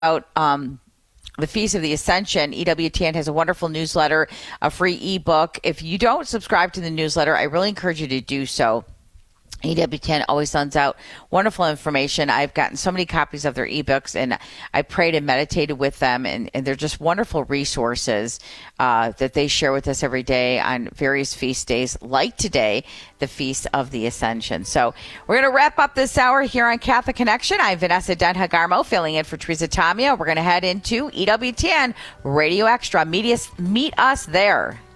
the Feast of the Ascension, EWTN has a wonderful newsletter, a free ebook. If you don't subscribe to the newsletter, I really encourage you to do so. EWTN always sends out wonderful information. I've gotten so many copies of their ebooks, and I prayed and meditated with them, and they're just wonderful resources that they share with us every day on various feast days, like today, the Feast of the Ascension. So we're going to wrap up this hour here on Catholic Connection. I'm Vanessa Denhagarmo, filling in for Teresa Tamia. We're going to head into EWTN Radio Extra. Meet us there.